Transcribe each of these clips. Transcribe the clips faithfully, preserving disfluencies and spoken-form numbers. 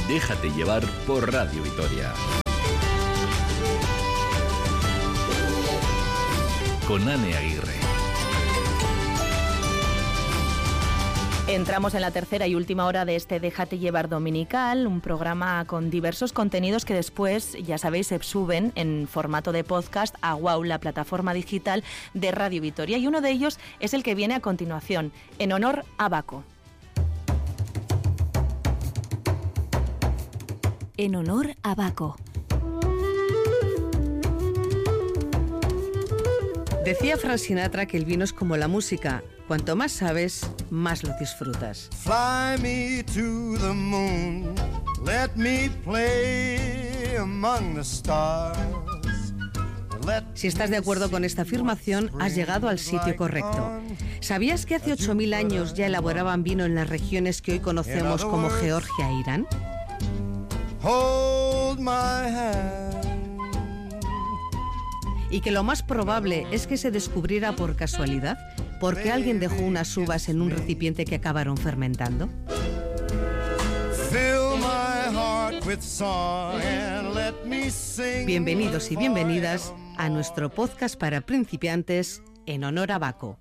Déjate llevar por Radio Vitoria. Con Ane Aguirre. Entramos en la tercera y última hora de este Déjate llevar dominical, un programa con diversos contenidos que después, ya sabéis, se suben en formato de podcast a Wow, la plataforma digital de Radio Vitoria. Y uno de ellos es el que viene a continuación, en honor a Baco. En honor a Baco. Decía Frank Sinatra que el vino es como la música. Cuanto más sabes, más lo disfrutas. Fly me to the moon, let me play among the stars. Si estás de acuerdo con esta afirmación, has llegado al sitio correcto. ¿Sabías que hace ocho mil años ya elaboraban vino en las regiones que hoy conocemos como Georgia e Irán? Hold my hand. Y que lo más probable es que se descubriera por casualidad, porque alguien dejó unas uvas en un recipiente que acabaron fermentando. Bienvenidos y bienvenidas a nuestro podcast para principiantes en honor a Baco.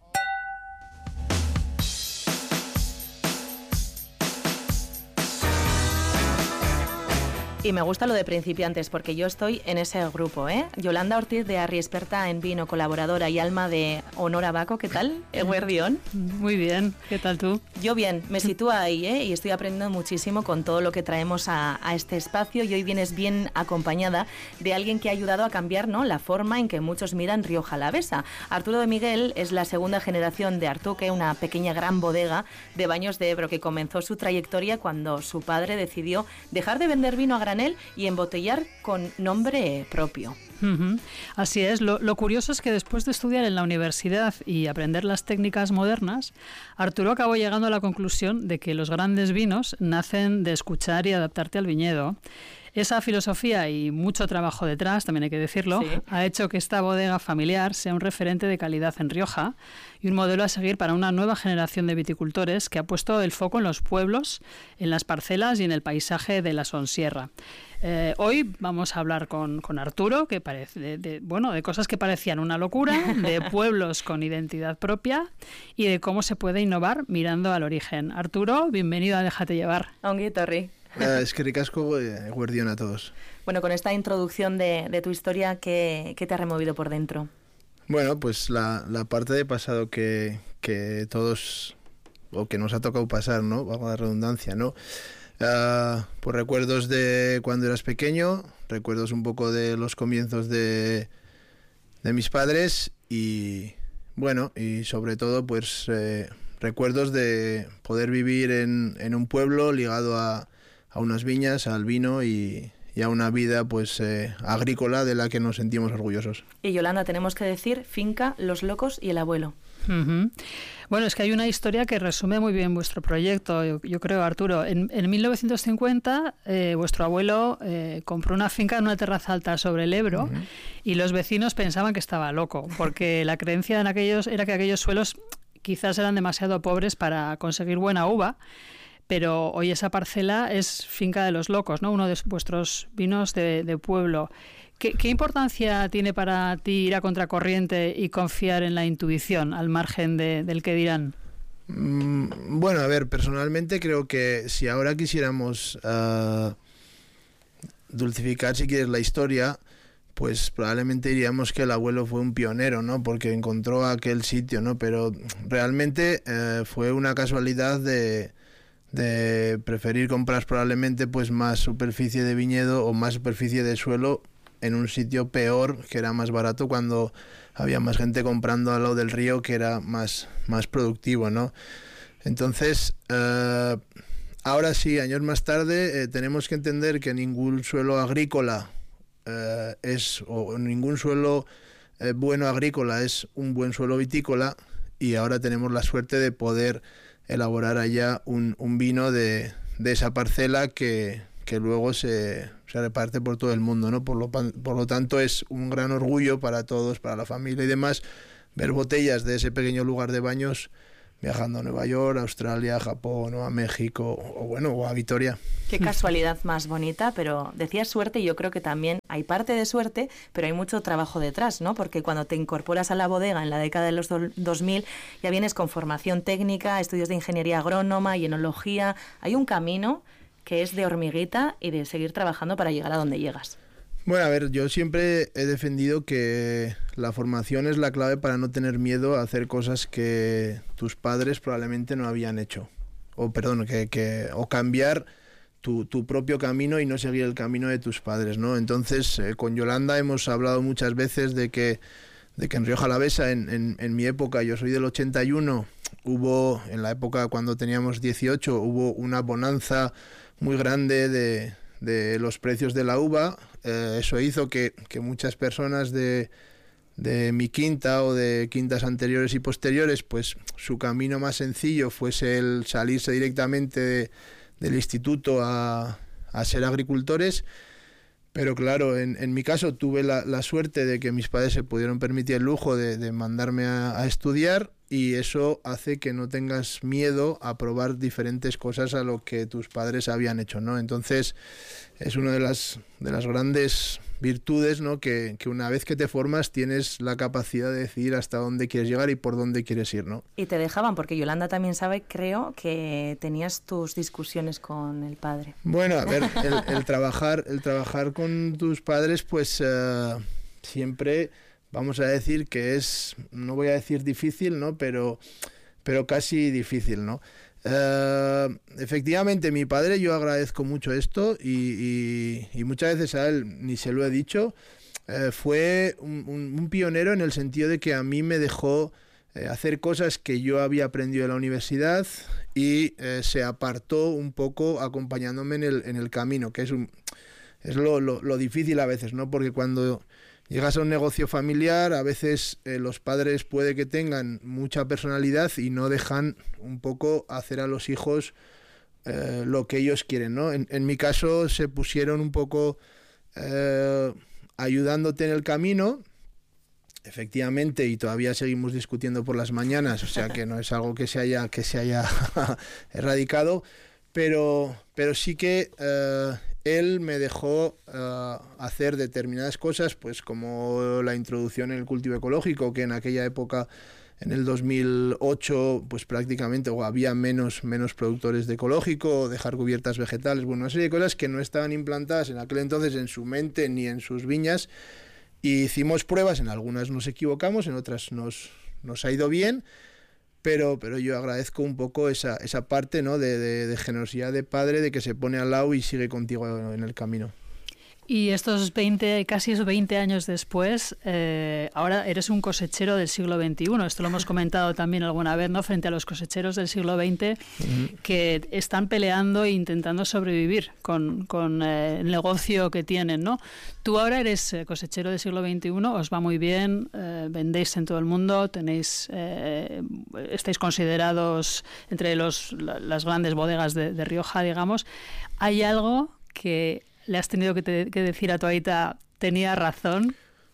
Y me gusta lo de principiantes porque yo estoy en ese grupo, ¿eh? Yolanda Ortiz de Arri, experta en vino, colaboradora y alma de Honor a Baco. ¿Qué tal? Eguerdión. Muy bien. ¿Qué tal tú? Yo bien. Me sitúo ahí, ¿eh? Y estoy aprendiendo muchísimo con todo lo que traemos a, a este espacio. Y hoy vienes bien acompañada de alguien que ha ayudado a cambiar, ¿no?, la forma en que muchos miran Rioja Alavesa. Arturo de Miguel es la segunda generación de Artuque, una pequeña gran bodega de Baños de Ebro que comenzó su trayectoria cuando su padre decidió dejar de vender vino a granel y embotellar con nombre propio. Uh-huh. Así es. Lo, lo curioso es que después de estudiar en la universidad y aprender las técnicas modernas, Arturo acabó llegando a la conclusión de que los grandes vinos nacen de escuchar y adaptarte al viñedo. Esa filosofía y mucho trabajo detrás, también hay que decirlo, sí, ha hecho que esta bodega familiar sea un referente de calidad en Rioja y un modelo a seguir para una nueva generación de viticultores que ha puesto el foco en los pueblos, en las parcelas y en el paisaje de la Sonsierra. Eh, hoy vamos a hablar con, con Arturo, que parece de, de, bueno, de cosas que parecían una locura, de pueblos con identidad propia y de cómo se puede innovar mirando al origen. Arturo, bienvenido a Déjate llevar. Ongi etorri. Eh, es que ricasco, eh, guardián a todos. Bueno, con esta introducción de, de tu historia, ¿qué, ¿qué te ha removido por dentro? Bueno, pues la, la parte de pasado que, que todos, o que nos ha tocado pasar, ¿no? Vamos a la redundancia, ¿no? Uh, pues recuerdos de cuando eras pequeño, recuerdos un poco de los comienzos de, de mis padres y, bueno, y sobre todo, pues eh, recuerdos de poder vivir en, en un pueblo ligado a a unas viñas, al vino y, y a una vida pues eh, agrícola de la que nos sentimos orgullosos. Y Yolanda, tenemos que decir finca, Los Locos y el abuelo. Uh-huh. Bueno, es que hay una historia que resume muy bien vuestro proyecto, yo, yo creo, Arturo. En, en mil novecientos cincuenta, eh, vuestro abuelo eh, compró una finca en una terraza alta sobre el Ebro, uh-huh, y los vecinos pensaban que estaba loco, porque la creencia en aquellos era que aquellos suelos quizás eran demasiado pobres para conseguir buena uva. Pero hoy esa parcela es Finca de los Locos, ¿no? Uno de vuestros vinos de, de pueblo. ¿Qué, ¿Qué importancia tiene para ti ir a contracorriente y confiar en la intuición, al margen de, del que dirán? Mm, bueno, a ver, personalmente creo que si ahora quisiéramos uh, dulcificar, si quieres, la historia, pues probablemente diríamos que el abuelo fue un pionero, ¿no? Porque encontró aquel sitio, ¿no? Pero realmente uh, fue una casualidad de... de preferir comprar probablemente pues más superficie de viñedo o más superficie de suelo en un sitio peor, que era más barato, cuando había más gente comprando al lado del río, que era más, más productivo, ¿no? Entonces, eh, ahora sí, años más tarde, eh, tenemos que entender que ningún suelo agrícola eh, es, o ningún suelo eh, bueno agrícola es un buen suelo vitícola, y ahora tenemos la suerte de poder elaborar allá un, un vino de, de esa parcela que, que luego se, se reparte por todo el mundo, ¿no? Por lo, por lo tanto, es un gran orgullo para todos, para la familia y demás, ver botellas de ese pequeño lugar de Baños viajando a Nueva York, a Australia, a Japón o a México o bueno, o a Vitoria. Qué casualidad más bonita, pero decías suerte y yo creo que también hay parte de suerte, pero hay mucho trabajo detrás, ¿no? Porque cuando te incorporas a la bodega en la década de los dos mil ya vienes con formación técnica, estudios de ingeniería agrónoma y enología. Hay un camino que es de hormiguita y de seguir trabajando para llegar a donde llegas. Bueno, a ver, yo siempre he defendido que la formación es la clave para no tener miedo a hacer cosas que tus padres probablemente no habían hecho. O, perdón, que, que, o cambiar tu, tu propio camino y no seguir el camino de tus padres, ¿no? Entonces, eh, con Yolanda hemos hablado muchas veces de que, de que en Rioja Alavesa, en, en, en mi época, yo soy del ochenta y uno, hubo, en la época cuando teníamos dieciocho, hubo una bonanza muy grande de, de los precios de la uva. Eh, eso hizo que, que muchas personas de, de mi quinta o de quintas anteriores y posteriores, pues su camino más sencillo fuese el salirse directamente de, del instituto a, a ser agricultores. Pero claro, en, en mi caso tuve la, la suerte de que mis padres se pudieron permitir el lujo de, de mandarme a, a estudiar, y eso hace que no tengas miedo a probar diferentes cosas a lo que tus padres habían hecho, ¿no? Entonces es una de las, de las grandes virtudes, ¿no? Que, que una vez que te formas tienes la capacidad de decidir hasta dónde quieres llegar y por dónde quieres ir, ¿no? Y te dejaban, porque Yolanda también sabe, creo, que tenías tus discusiones con el padre. Bueno, a ver, el, el trabajar, el trabajar con tus padres, pues uh, siempre... Vamos a decir que es, no voy a decir difícil, ¿no? Pero, pero casi difícil, ¿no? Uh, efectivamente, mi padre, yo agradezco mucho esto y, y, y muchas veces a él ni se lo he dicho. Uh, fue un, un, un pionero en el sentido de que a mí me dejó uh, hacer cosas que yo había aprendido en la universidad y uh, se apartó un poco acompañándome en el, en el camino, que es, un, es lo, lo, lo difícil a veces, ¿no? Porque cuando... llegas a un negocio familiar, a veces eh, los padres puede que tengan mucha personalidad y no dejan un poco hacer a los hijos eh, lo que ellos quieren, ¿no? En, en mi caso se pusieron un poco eh, ayudándote en el camino, efectivamente, y todavía seguimos discutiendo por las mañanas, o sea que no es algo que se haya, que se haya erradicado, pero, pero sí que... Eh, él me dejó uh, hacer determinadas cosas, pues como la introducción en el cultivo ecológico, que en aquella época, en el dos mil ocho, pues prácticamente o había menos, menos productores de ecológico, dejar cubiertas vegetales, bueno, una serie de cosas que no estaban implantadas en aquel entonces en su mente ni en sus viñas, y hicimos pruebas, en algunas nos equivocamos, en otras nos, nos ha ido bien. Pero, pero yo agradezco un poco esa, esa parte, ¿no? de, de, de generosidad de padre, de que se pone al lado y sigue contigo en el camino. Y estos veinte, casi esos veinte años después, eh, ahora eres un cosechero del siglo veintiuno. Esto lo hemos comentado también alguna vez, ¿no? Frente a los cosecheros del siglo veinte, uh-huh, que están peleando e intentando sobrevivir con, con eh, el negocio que tienen, ¿no? Tú ahora eres cosechero del siglo veintiuno, os va muy bien, eh, vendéis en todo el mundo, tenéis, eh, estáis considerados entre los, las grandes bodegas de, de Rioja, digamos. ¿Hay algo que le has tenido que, te, que decir a tu aita, tenía razón?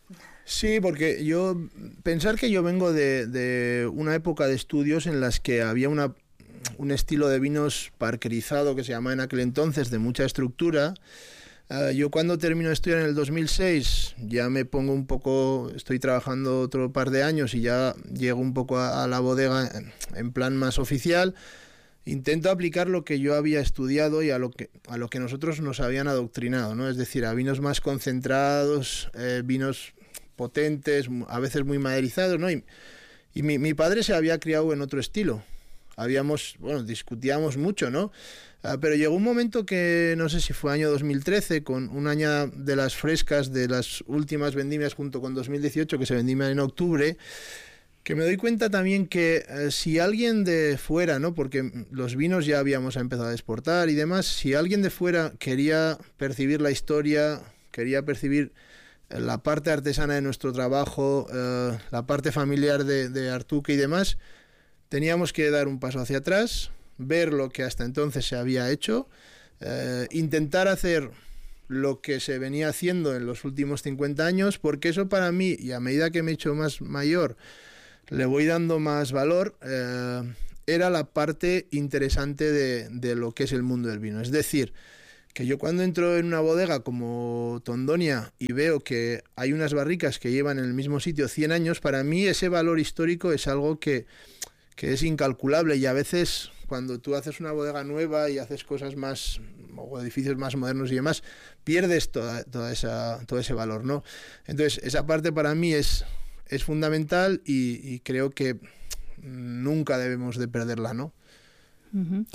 Sí, porque yo, pensar que yo vengo de, de una época de estudios en las que había una, un estilo de vinos parkerizado que se llamaba en aquel entonces, de mucha estructura. Uh, yo cuando termino de estudiar en el dos mil seis, ya me pongo un poco, estoy trabajando otro par de años y ya llego un poco a, a la bodega en, en plan más oficial. Intento aplicar lo que yo había estudiado y a lo que a lo que nosotros nos habían adoctrinado, ¿no? Es decir, a vinos más concentrados, eh, vinos potentes, a veces muy maderizados, ¿no? Y, y mi, mi padre se había criado en otro estilo. Habíamos, bueno, discutíamos mucho, ¿no? Uh, pero llegó un momento que, no sé si fue año dos mil trece, con un año de las frescas de las últimas vendimias junto con dos mil dieciocho, que se vendimian en octubre, que me doy cuenta también que eh, si alguien de fuera, ¿no? Porque los vinos ya habíamos empezado a exportar y demás, si alguien de fuera quería percibir la historia, quería percibir eh, la parte artesana de nuestro trabajo, eh, la parte familiar de, de Artuque y demás, teníamos que dar un paso hacia atrás, ver lo que hasta entonces se había hecho, eh, intentar hacer lo que se venía haciendo en los últimos cincuenta años, porque eso para mí, y a medida que me he hecho más mayor, le voy dando más valor, eh, era la parte interesante de, de lo que es el mundo del vino. Es decir, que yo cuando entro en una bodega como Tondonia y veo que hay unas barricas que llevan en el mismo sitio cien años, para mí ese valor histórico es algo que, que es incalculable, y a veces cuando tú haces una bodega nueva y haces cosas más, o edificios más modernos y demás, pierdes toda, toda esa, todo ese valor, ¿no? Entonces, esa parte para mí es, es fundamental y, y creo que nunca debemos de perderla, ¿no? Uh-huh.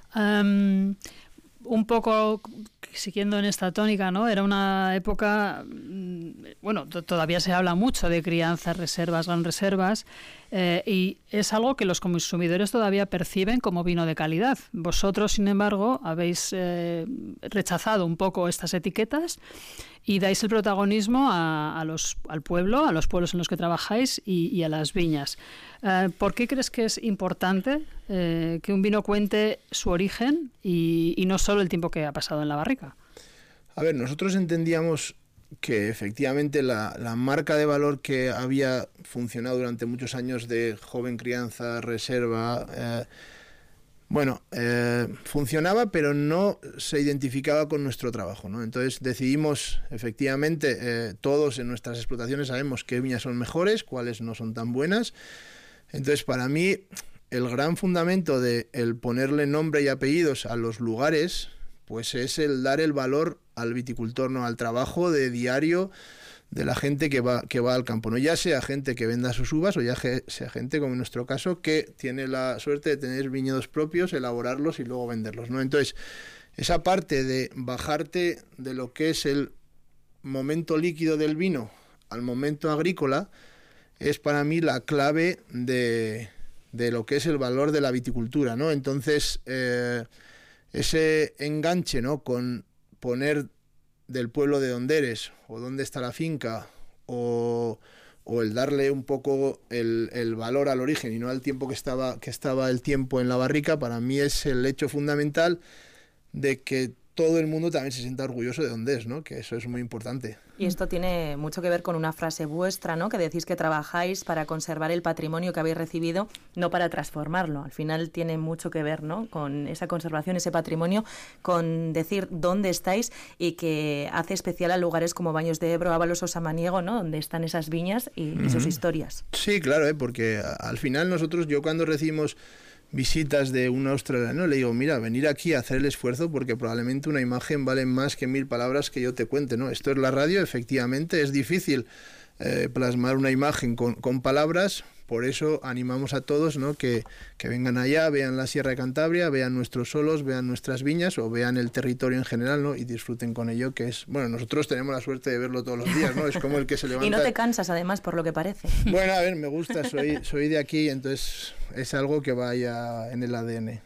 Um, un poco siguiendo en esta tónica, ¿no? Era una época, bueno, t- todavía se habla mucho de crianza, reservas, gran reservas, eh, y es algo que los consumidores todavía perciben como vino de calidad. Vosotros, sin embargo, habéis eh, rechazado un poco estas etiquetas y dais el protagonismo a, a los, al pueblo, a los pueblos en los que trabajáis y, y a las viñas. Eh, ¿Por qué crees que es importante eh, que un vino cuente su origen y, y no solo el tiempo que ha pasado en la barrica? A ver, nosotros entendíamos que efectivamente la, la marca de valor que había funcionado durante muchos años de joven crianza, reserva, eh, bueno, eh, funcionaba, pero no se identificaba con nuestro trabajo, ¿no? Entonces decidimos, efectivamente, eh, todos en nuestras explotaciones sabemos qué viñas son mejores, cuáles no son tan buenas. Entonces, para mí, el gran fundamento de el ponerle nombre y apellidos a los lugares, pues es el dar el valor al viticultor, ¿no? Al trabajo de diario de la gente que va, que va al campo, ¿no? Ya sea gente que venda sus uvas o ya sea gente, como en nuestro caso, que tiene la suerte de tener viñedos propios, elaborarlos y luego venderlos, ¿no? Entonces, esa parte de bajarte de lo que es el momento líquido del vino al momento agrícola es para mí la clave de, de lo que es el valor de la viticultura, ¿no? Entonces, eh, ese enganche, ¿no? Con poner del pueblo de donde eres, o dónde está la finca, o, o el darle un poco el, el valor al origen y no al tiempo que estaba, que estaba el tiempo en la barrica, para mí es el hecho fundamental de que todo el mundo también se sienta orgulloso de dónde es, ¿no? Que eso es muy importante. Y esto tiene mucho que ver con una frase vuestra, ¿no? Que decís que trabajáis para conservar el patrimonio que habéis recibido, no para transformarlo. Al final tiene mucho que ver, ¿no? Con esa conservación, ese patrimonio, con decir dónde estáis, y que hace especial a lugares como Baños de Ebro, Ábalos o Samaniego, ¿no? Donde están esas viñas y, uh-huh. y sus historias. Sí, claro, ¿eh? Porque al final nosotros, yo cuando recibimos visitas de un australiano, le digo, mira, venir aquí a hacer el esfuerzo porque probablemente una imagen vale más que mil palabras que yo te cuente, ¿no? Esto es la radio, efectivamente, es difícil eh, plasmar una imagen con, con palabras, por eso animamos a todos, ¿no? que, que vengan allá, vean la Sierra de Cantabria, vean nuestros solos, vean nuestras viñas o vean el territorio en general, ¿no? Y disfruten con ello, que es, bueno, nosotros tenemos la suerte de verlo todos los días, ¿no? Es como el que se levanta. Y no te cansas, además, por lo que parece. Bueno, a ver, me gusta, soy, soy de aquí, entonces es algo que vaya en el A D N.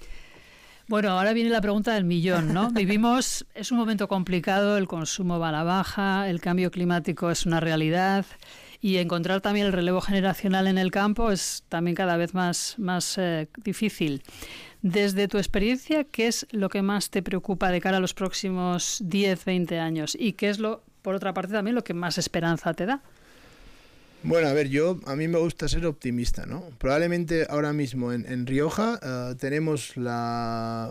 Bueno, ahora viene la pregunta del millón, ¿no? Vivimos, es un momento complicado, el consumo va a la baja, el cambio climático es una realidad y encontrar también el relevo generacional en el campo es también cada vez más, más eh, difícil. Desde tu experiencia, ¿qué es lo que más te preocupa de cara a los próximos diez, veinte años? ¿Y qué es, lo, por otra parte, también lo que más esperanza te da? Bueno, a ver, yo a mí me gusta ser optimista, ¿no? Probablemente ahora mismo en, en Rioja uh, tenemos la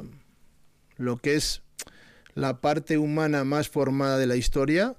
lo que es la parte humana más formada de la historia.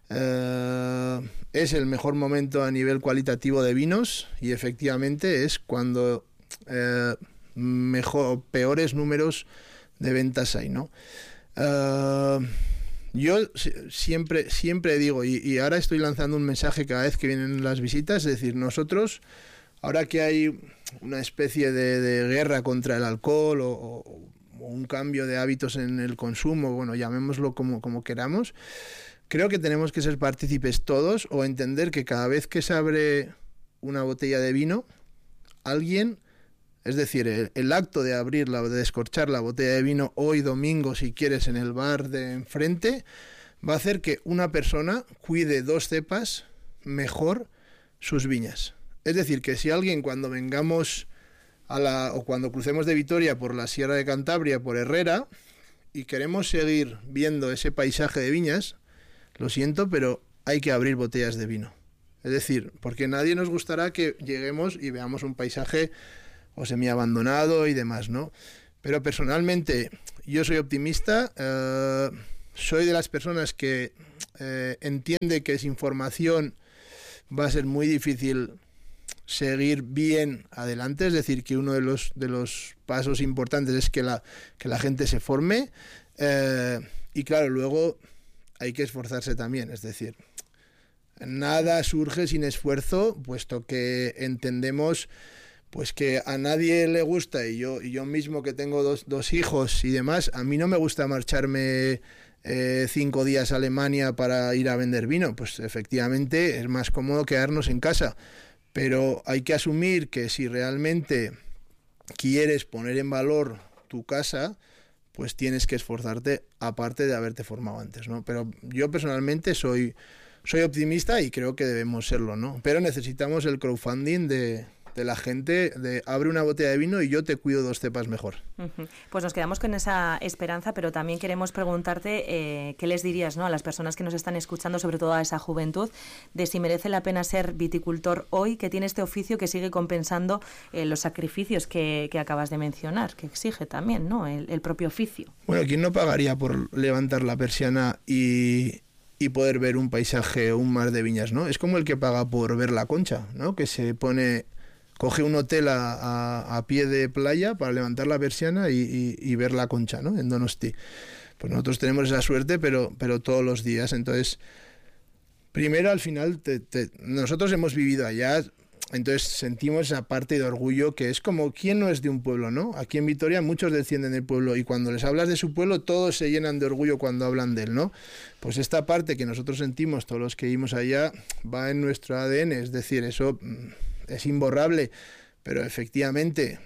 Uh, es el mejor momento a nivel cualitativo de vinos y efectivamente es cuando uh, mejor, peores números de ventas hay, ¿no? Uh, Yo siempre, siempre digo, y, y ahora estoy lanzando un mensaje cada vez que vienen las visitas, es decir, nosotros, ahora que hay una especie de, de guerra contra el alcohol o, o, o un cambio de hábitos en el consumo, bueno, llamémoslo como, como queramos, creo que tenemos que ser partícipes todos o entender que cada vez que se abre una botella de vino, alguien... Es decir, el, el acto de abrirla, de descorchar la botella de vino hoy domingo, si quieres, en el bar de enfrente, va a hacer que una persona cuide dos cepas mejor sus viñas. Es decir, que si alguien cuando vengamos a la, o cuando crucemos de Vitoria por la Sierra de Cantabria, por Herrera, y queremos seguir viendo ese paisaje de viñas, lo siento, pero hay que abrir botellas de vino. Es decir, porque nadie nos gustará que lleguemos y veamos un paisaje o semi-abandonado y demás, ¿no? Pero personalmente yo soy optimista, eh, soy de las personas que eh, entiende que sin formación va a ser muy difícil seguir bien adelante, es decir, que uno de los, de los pasos importantes es que la, que la gente se forme, eh, y claro, luego hay que esforzarse también, es decir, nada surge sin esfuerzo, puesto que entendemos pues que a nadie le gusta, y yo, y yo mismo que tengo dos, dos hijos y demás, a mí no me gusta marcharme eh, cinco días a Alemania para ir a vender vino, pues efectivamente es más cómodo quedarnos en casa, pero hay que asumir que si realmente quieres poner en valor tu casa, pues tienes que esforzarte aparte de haberte formado antes, ¿no? Pero yo personalmente soy... Soy optimista y creo que debemos serlo, ¿no? Pero necesitamos el crowdfunding de, de la gente, de abre una botella de vino y yo te cuido dos cepas mejor. Uh-huh. Pues nos quedamos con esa esperanza, pero también queremos preguntarte eh, qué les dirías, ¿no?, a las personas que nos están escuchando, sobre todo a esa juventud, de si merece la pena ser viticultor hoy, que tiene este oficio que sigue compensando eh, los sacrificios que, que acabas de mencionar, que exige también, ¿no?, el, el propio oficio. Bueno, ¿quién no pagaría por levantar la persiana y... y poder ver un paisaje, un mar de viñas, ¿no? Es como el que paga por ver la Concha, ¿no? Que se pone, coge un hotel a, a, a pie de playa para levantar la persiana y, y, y ver la Concha, ¿no? En Donosti. Pues nosotros tenemos esa suerte, pero, pero todos los días. Entonces, primero, al final, te, te, nosotros hemos vivido allá, entonces sentimos esa parte de orgullo que es como, ¿quién no es de un pueblo, no? Aquí en Vitoria muchos descienden del pueblo y cuando les hablas de su pueblo todos se llenan de orgullo cuando hablan de él, ¿no? Pues esta parte que nosotros sentimos, todos los que vivimos allá, va en nuestro A D N, es decir, eso es imborrable, pero efectivamente,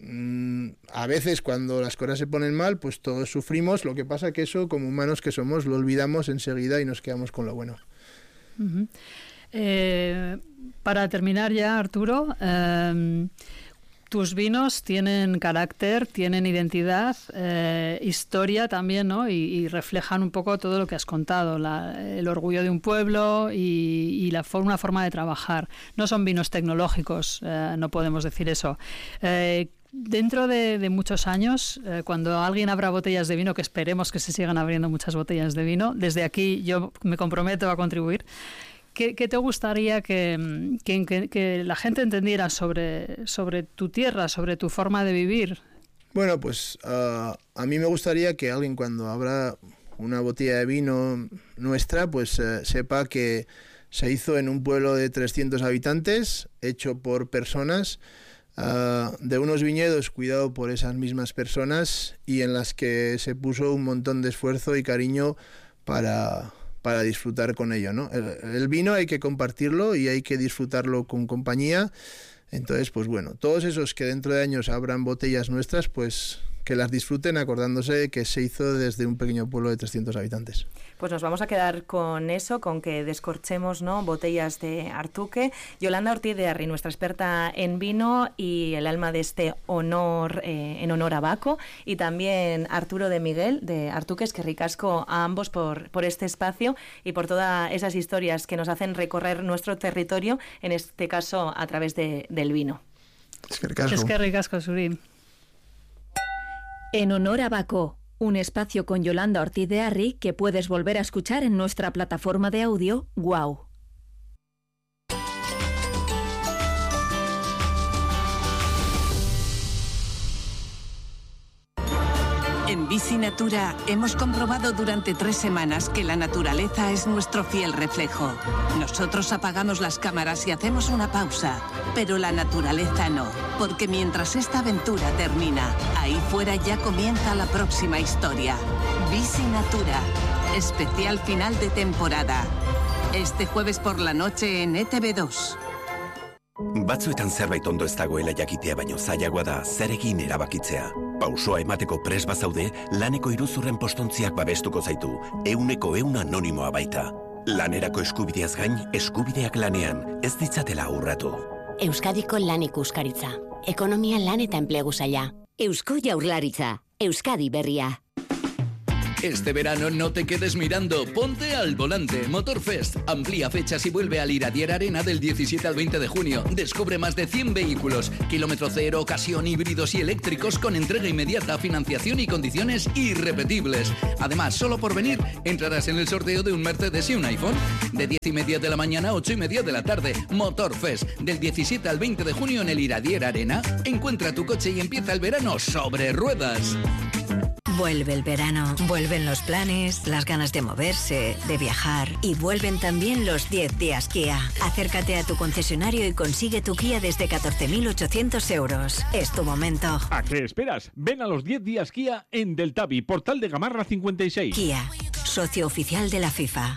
a veces cuando las cosas se ponen mal, pues todos sufrimos, lo que pasa que eso, como humanos que somos, lo olvidamos enseguida y nos quedamos con lo bueno. Uh-huh. Eh, para terminar ya, Arturo, eh, tus vinos tienen carácter, tienen identidad, eh, historia también, ¿no? Y, y reflejan un poco todo lo que has contado, la, el orgullo de un pueblo y, y la forma, una forma de trabajar. No son vinos tecnológicos, eh, no podemos decir eso. Eh, Dentro de, de muchos años, eh, cuando alguien abra botellas de vino, que esperemos que se sigan abriendo muchas botellas de vino, desde aquí yo me comprometo a contribuir. ¿Qué, qué te gustaría que, que, que, que la gente entendiera sobre, sobre tu tierra, sobre tu forma de vivir? Bueno, pues uh, a mí me gustaría que alguien cuando abra una botella de vino nuestra, pues uh, sepa que se hizo en un pueblo de trescientos habitantes, hecho por personas, uh, de unos viñedos cuidado por esas mismas personas y en las que se puso un montón de esfuerzo y cariño para... para disfrutar con ello, ¿no? El, el vino hay que compartirlo y hay que disfrutarlo con compañía. Entonces, pues bueno, todos esos que dentro de años abran botellas nuestras, pues que las disfruten acordándose que se hizo desde un pequeño pueblo de trescientos habitantes. Pues nos vamos a quedar con eso, con que descorchemos, ¿no?, botellas de Artuque. Yolanda Ortiz de Arri, nuestra experta en vino y el alma de este honor, eh, en honor a Baco, y también Arturo de Miguel de Artuque. Es que ricasco a ambos por, por este espacio y por todas esas historias que nos hacen recorrer nuestro territorio, en este caso a través de, del vino. Es que ricasco. Es que ricasco, Surín. En honor a Baco, un espacio con Yolanda Ortiz de Arri que puedes volver a escuchar en nuestra plataforma de audio Guau. En Bici Natura hemos comprobado durante tres semanas que la naturaleza es nuestro fiel reflejo. Nosotros apagamos las cámaras y hacemos una pausa, pero la naturaleza no, porque mientras esta aventura termina, ahí fuera ya comienza la próxima historia. Bici Natura, especial final de temporada. Este jueves por la noche en E T B dos. Batzuetan zerbait ondo ez dagoela jakitea baino zailagoa da zer egin erabakitzea. Pausoa emateko pres bazaude, laneko iruzurren postontziak babestuko zaitu, euneko eun anonimoa baita. Lanerako eskubideaz gain, eskubideak lanean, ez ditzatela urratu. Euskadiko lan ikuskaritza. Ekonomia lan eta enplegu saila. Eusko Jaurlaritza. Euskadi berria. Este verano no te quedes mirando, ponte al volante. Motorfest amplía fechas y vuelve al Iradier Arena del diecisiete al veinte de junio. Descubre más de cien vehículos, kilómetro cero, ocasión, híbridos y eléctricos con entrega inmediata, financiación y condiciones irrepetibles. Además, solo por venir entrarás en el sorteo de un Mercedes y un iPhone. De diez y media de la mañana a ocho y media de la tarde. Motorfest del diecisiete al veinte de junio en el Iradier Arena. Encuentra tu coche y empieza el verano sobre ruedas. Vuelve el verano, vuelven los planes, las ganas de moverse, de viajar y vuelven también los diez días Kia. Acércate a tu concesionario y consigue tu Kia desde catorce mil ochocientos euros. Es tu momento. ¿A qué esperas? Ven a los diez días Kia en Deltavi, Portal de Gamarra cincuenta y seis. Kia, socio oficial de la FIFA.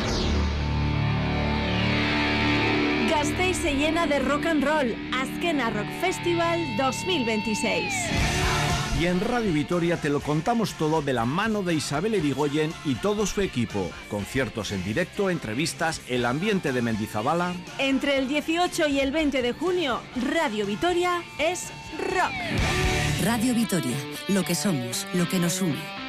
Gasteiz se llena de rock and roll. Azkena Rock Festival dos mil veintiséis. Y en Radio Vitoria te lo contamos todo de la mano de Isabel Erigoyen y todo su equipo. Conciertos en directo, entrevistas, el ambiente de Mendizabala. Entre el dieciocho y el veinte de junio, Radio Vitoria es rock. Radio Vitoria, lo que somos, lo que nos une.